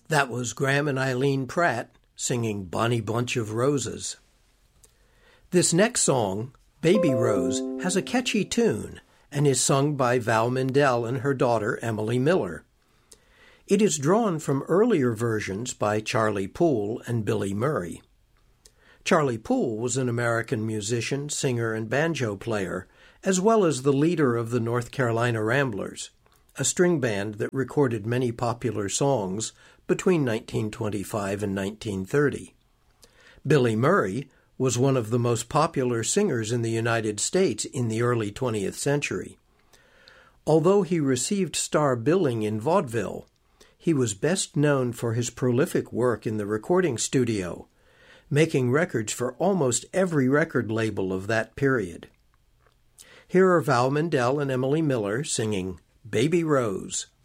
That was Graham and Eileen Pratt singing Bonnie Bunch of Roses. This next song, Baby Rose, has a catchy tune and is sung by Val Mindell and her daughter Emily Miller. It is drawn from earlier versions by Charlie Poole and Billy Murray. Charlie Poole was an American musician, singer, and banjo player, as well as the leader of the North Carolina Ramblers, a string band that recorded many popular songs between 1925 and 1930. Billy Murray was one of the most popular singers in the United States in the early 20th century. Although he received star billing in vaudeville, he was best known for his prolific work in the recording studio, making records for almost every record label of that period. Here are Val Mindell and Emily Miller singing Baby Rose.